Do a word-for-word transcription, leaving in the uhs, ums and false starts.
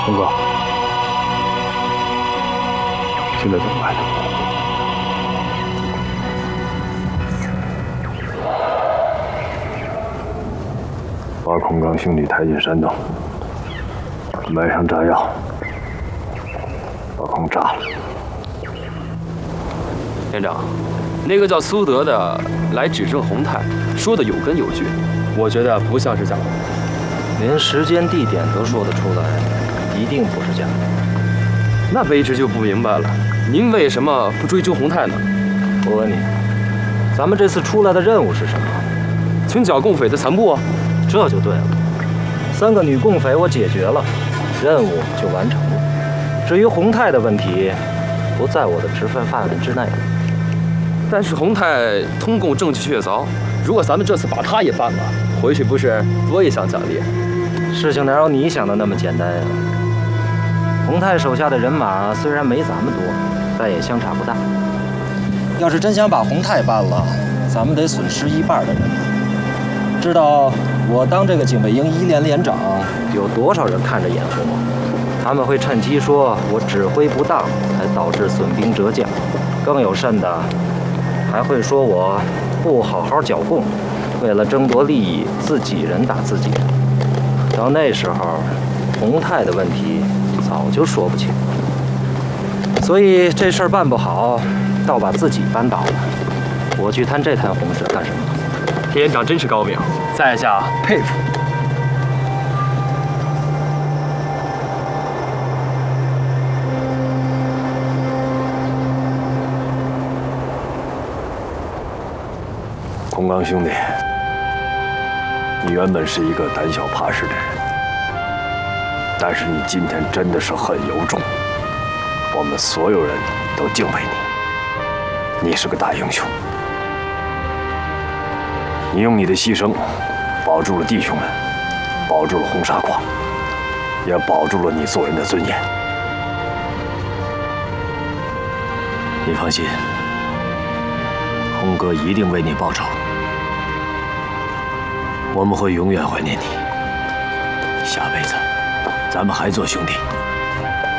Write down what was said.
洪哥，现在怎么办？把孔刚兄弟抬进山洞，埋上炸药，把孔炸了。 连长，那个叫苏德的来指证洪泰，说的有根有据，我觉得不像是假的。 连时间地点都说得出来，一定不是假的。 那卑职就不明白了，您为什么不追究洪泰呢？ 我问你，咱们这次出来的任务是什么？ 清剿共匪的残部啊。 这就对了，三个女共匪我解决了，任务就完成了。至于洪泰的问题，不在我的职分范围之内。 但是洪泰通共证据确凿，如果咱们这次把他也办了，回去不是多一项奖励？ 事情哪有你想的那么简单呀？洪泰手下的人马虽然没咱们多，但也相差不大。要是真想把洪泰办了，咱们得损失一半的人马。知道我当这个警备营一连连长，有多少人看着眼红？他们会趁机说我指挥不当，才导致损兵折将。更有甚的，还会说我不好好剿共，为了争夺利益，自己人打自己人。到那时候，洪泰的问题早就说不清了。所以这事儿办不好，倒把自己扳倒了。我去摊这摊红事干什么？ 连长真是高明，在下佩服。 孔刚兄弟，你原本是一个胆小怕事的人，但是你今天真的是很有种，我们所有人都敬佩你，你是个大英雄。你用你的牺牲，保住了弟兄们，保住了红砂矿，也保住了你做人的尊严。你放心，洪哥一定为你报仇。我们会永远怀念你。下辈子，咱们还做兄弟。